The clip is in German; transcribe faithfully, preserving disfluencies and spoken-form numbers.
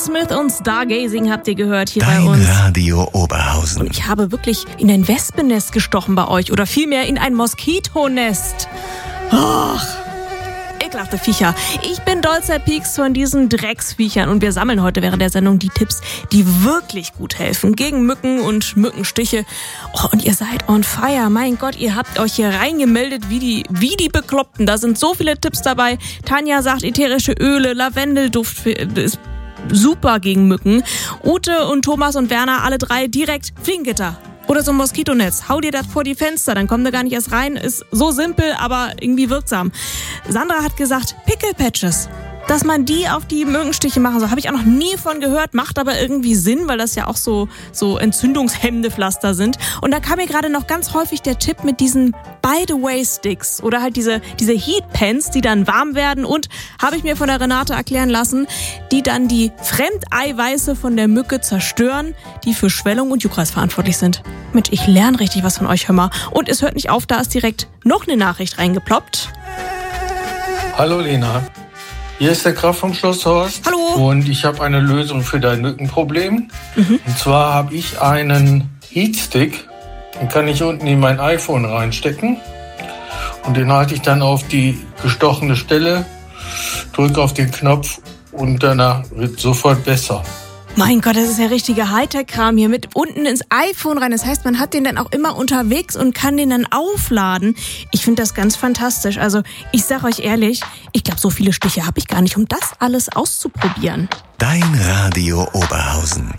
Aerosmith und Stargazing habt ihr gehört hier Dein bei uns. Radio Oberhausen. Und ich habe wirklich in ein Wespennest gestochen bei euch oder vielmehr in ein Moskitonest. Ach, ekelhafte Viecher. Ich bin Dolzer Peaks von diesen Drecksviechern und wir sammeln heute während der Sendung die Tipps, die wirklich gut helfen gegen Mücken und Mückenstiche. Oh, und ihr seid on fire. Mein Gott, ihr habt euch hier reingemeldet wie die, wie die Bekloppten. Da sind so viele Tipps dabei. Tanja sagt, ätherische Öle, Lavendelduft ist super gegen Mücken. Ute und Thomas und Werner, alle drei direkt Fliegengitter. Oder so ein Moskitonetz. Hau dir das vor die Fenster, dann kommt er gar nicht erst rein. Ist so simpel, aber irgendwie wirksam. Sandra hat gesagt, Pickle-Patches. Dass man die auf die Mückenstiche machen soll, habe ich auch noch nie von gehört, macht aber irgendwie Sinn, weil das ja auch so, so entzündungshemmende Pflaster sind. Und da kam mir gerade noch ganz häufig der Tipp mit diesen By-the-Way-Sticks oder halt diese, diese Heat-Pens, die dann warm werden und, habe ich mir von der Renate erklären lassen, die dann die Fremdeiweiße von der Mücke zerstören, die für Schwellung und Juckreiz verantwortlich sind. Mensch, ich lerne richtig was von euch, hör mal. Und es hört nicht auf, da ist direkt noch eine Nachricht reingeploppt. Hallo Lena. Hier ist der Graf vom Schloss Horst. Hallo. Und ich habe eine Lösung für dein Mückenproblem. Mhm. Und zwar habe ich einen Heatstick. Den kann ich unten in mein iPhone reinstecken. Und den halte ich dann auf die gestochene Stelle, drücke auf den Knopf und danach wird sofort besser. Mein Gott, das ist ja richtiger Hightech-Kram hier mit unten ins iPhone rein. Das heißt, man hat den dann auch immer unterwegs und kann den dann aufladen. Ich finde das ganz fantastisch. Also ich sag euch ehrlich, ich glaube, so viele Stiche habe ich gar nicht, um das alles auszuprobieren. Dein Radio Oberhausen.